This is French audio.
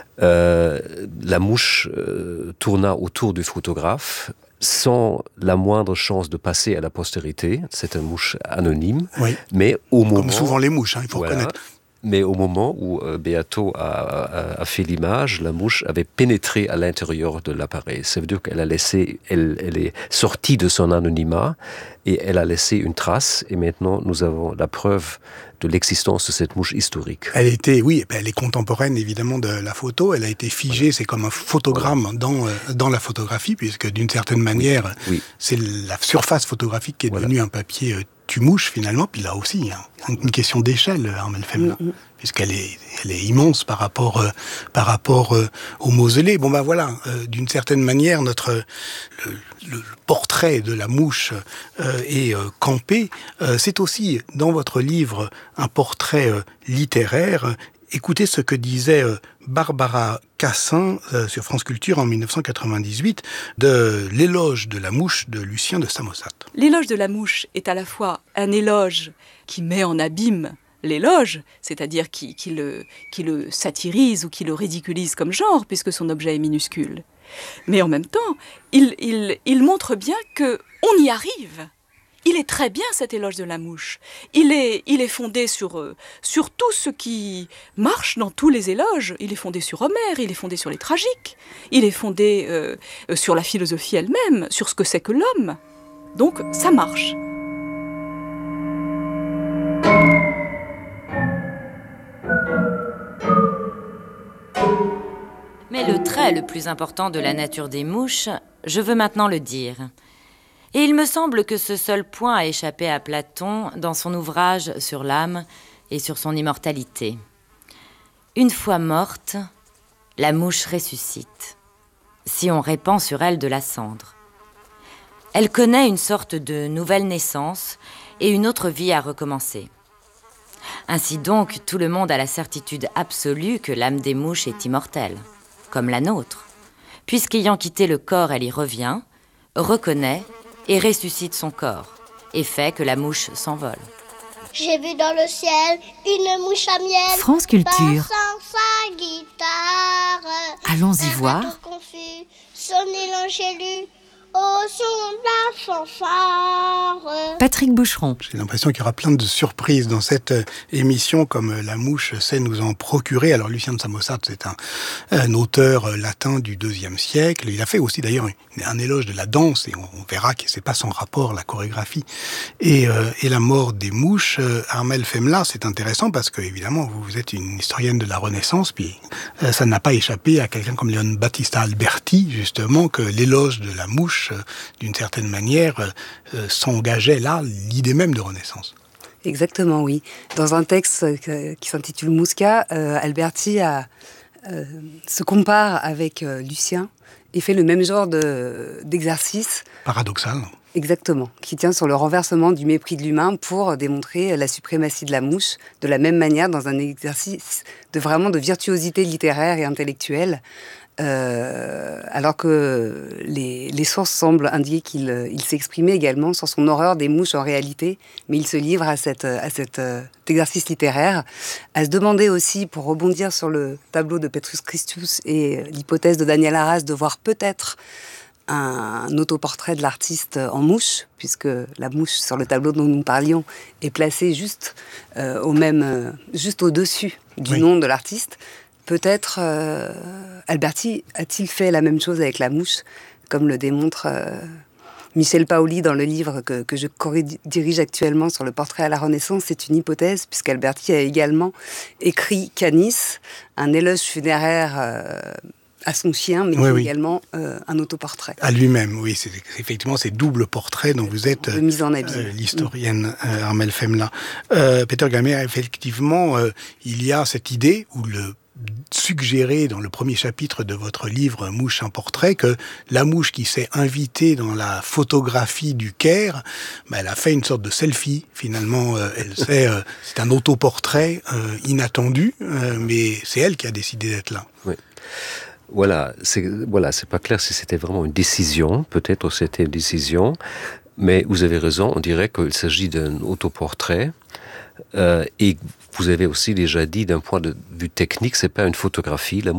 La mouche tourna autour du photographe sans la moindre chance de passer à la postérité. C'est une mouche anonyme, oui. Mais au moment... Comme souvent les mouches, il faut reconnaître. Mais au moment où Beato a fait l'image, la mouche avait pénétré à l'intérieur de l'appareil. Ça veut dire qu'elle a laissé, elle est sortie de son anonymat et elle a laissé une trace. Et maintenant, nous avons la preuve de l'existence de cette mouche historique. Elle est contemporaine évidemment de la photo. Elle a été figée, voilà. C'est comme un photogramme dans la photographie, puisque d'une certaine manière, c'est la surface photographique qui est devenue un papier tue-mouche finalement. Puis là aussi, une question d'échelle, Armelle Femla, puisqu'elle est immense par rapport au mausolée. Bon ben voilà, d'une certaine manière, le portrait de la mouche est campé. C'est aussi dans votre livre un portrait littéraire. Écoutez ce que disait Barbara Cassin sur France Culture en 1998 de l'éloge de la mouche de Lucien de Samosate. L'éloge de la mouche est à la fois un éloge qui met en abîme l'éloge, c'est-à-dire qui le satirise ou qui le ridiculise comme genre, puisque son objet est minuscule. Mais en même temps, il montre bien qu'on y arrive. Il est très bien cet éloge de la mouche. Il est fondé sur tout ce qui marche dans tous les éloges. Il est fondé sur Homère, il est fondé sur les tragiques, il est fondé sur la philosophie elle-même, sur ce que c'est que l'homme. Donc ça marche. Mais le trait le plus important de la nature des mouches, je veux maintenant le dire. Et il me semble que ce seul point a échappé à Platon dans son ouvrage sur l'âme et sur son immortalité. Une fois morte, la mouche ressuscite, si on répand sur elle de la cendre. Elle connaît une sorte de nouvelle naissance et une autre vie à recommencer. Ainsi donc, tout le monde a la certitude absolue que l'âme des mouches est immortelle, comme la nôtre, puisqu'ayant quitté le corps, elle y revient, reconnaît et ressuscite son corps, et fait que la mouche s'envole. J'ai vu dans le ciel une mouche à miel. France Culture. Sa guitare. Allons-y voir. Confus, sonner l'angélus au son de la fanfare. Patrick Boucheron. J'ai l'impression qu'il y aura plein de surprises dans cette émission, comme la mouche sait nous en procurer. Alors Lucien de Samosate, c'est un auteur latin du IIe siècle. Il a fait aussi d'ailleurs un éloge de la danse, et on verra que c'est pas sans rapport, la chorégraphie et la mort des mouches. Armelle Femla, c'est intéressant parce que évidemment vous êtes une historienne de la Renaissance, puis ça n'a pas échappé à quelqu'un comme Leon Battista Alberti, justement, que l'éloge de la mouche d'une certaine manière, s'engageait là l'idée même de Renaissance. Exactement, oui. Dans un texte qui s'intitule Musca, Alberti se compare avec Lucien et fait le même genre d'exercice. Paradoxal. Exactement, qui tient sur le renversement du mépris de l'humain pour démontrer la suprématie de la mouche, de la même manière dans un exercice de virtuosité littéraire et intellectuelle. Alors que les sources semblent indiquer qu'il s'est exprimé également sur son horreur des mouches en réalité, mais il se livre à cet exercice littéraire, à se demander aussi, pour rebondir sur le tableau de Petrus Christus et l'hypothèse de Daniel Arras de voir peut-être un autoportrait de l'artiste en mouche, puisque la mouche sur le tableau dont nous parlions est placée juste au-dessus du nom de l'artiste. Peut-être Alberti a-t-il fait la même chose avec la mouche, comme le démontre Michel Paoli dans le livre que je dirige actuellement sur le portrait à la Renaissance. C'est une hypothèse, puisqu'Alberti a également écrit Canis, un éloge funéraire à son chien, mais également un autoportrait. À lui-même, oui. C'est effectivement ces doubles portraits dont vous êtes l'historienne Armelle Femla. Peter Gamer, effectivement, il y a cette idée où le suggéré dans le premier chapitre de votre livre « Mouche, un portrait » que la mouche qui s'est invitée dans la photographie du Caire, elle a fait une sorte de selfie. Finalement, c'est un autoportrait inattendu, mais c'est elle qui a décidé d'être là. Oui. C'est pas clair si c'était vraiment une décision. Peut-être c'était une décision, mais vous avez raison. On dirait qu'il s'agit d'un autoportrait. Et vous avez aussi déjà dit, d'un point de vue technique, c'est pas une photographie. La